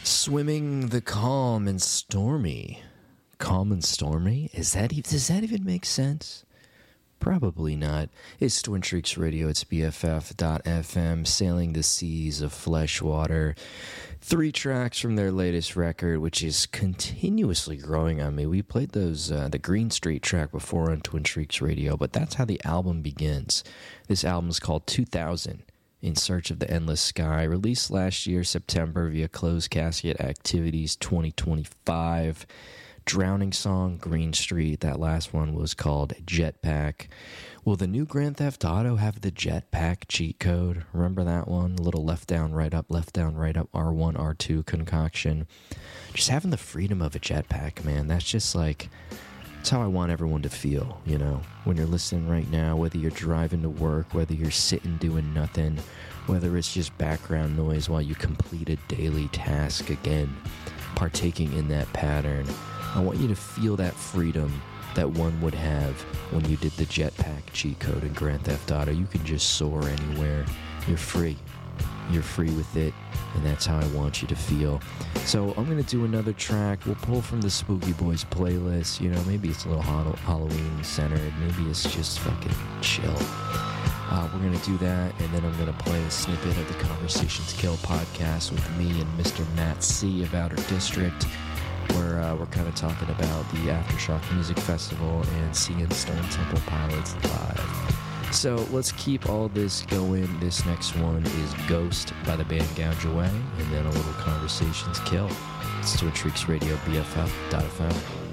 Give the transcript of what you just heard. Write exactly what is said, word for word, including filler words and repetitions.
Swimming the calm and stormy. Calm and stormy? Is that e- does that even make sense? Probably not. It's Twin Shrieks Radio. It's B F F dot F M, sailing the seas of flesh water. Three tracks from their latest record, which is continuously growing on me. We played those uh, the Green Street track before on Twin Shrieks Radio, but that's how the album begins. This album is called two thousand. In Search of the Endless Sky, released last year, September, via Closed Casket Activities twenty twenty-five. Drowning Song, Green Street. That last one was called Jetpack. Will the new Grand Theft Auto have the Jetpack cheat code? Remember that one? A little left down, right up, left down, right up, R one, R two concoction. Just having the freedom of a jetpack, man. That's just like... That's how I want everyone to feel, you know, when you're listening right now, whether you're driving to work, whether you're sitting doing nothing, whether it's just background noise while you complete a daily task again, partaking in that pattern. I want you to feel that freedom that one would have when you did the jetpack cheat code in Grand Theft Auto. You can just soar anywhere. You're free. You're free with it, and that's how I want you to feel. So I'm going to do another track. We'll pull from the Spooky Boys playlist. You know, maybe it's a little Halloween-centered. Maybe it's just fucking chill. Uh, we're going to do that, and then I'm going to play a snippet of the Conversations Kill podcast with me and Mister Matt C. of Outer District, where uh, we're kind of talking about the Aftershock Music Festival and seeing Stone Temple Pilots live. So let's keep all this going. This next one is Ghost by the band Gouge Away, and then a little Conversations Kill. It's Twin Shrieks Radio, B F F dot F M.